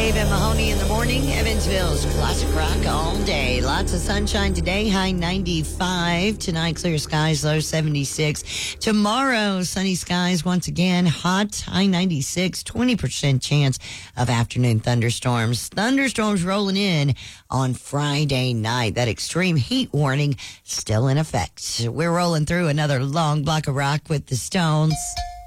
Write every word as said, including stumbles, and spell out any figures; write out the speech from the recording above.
Dave and Mahoney in the morning. Evansville's classic rock all day. Lots of sunshine today, high ninety-five. Tonight, clear skies, low seventy-six. Tomorrow, sunny skies once again, hot, high ninety-six. twenty percent chance of afternoon thunderstorms. Thunderstorms rolling in on Friday night. That extreme heat warning still in effect. We're rolling through another long block of rock with the Stones.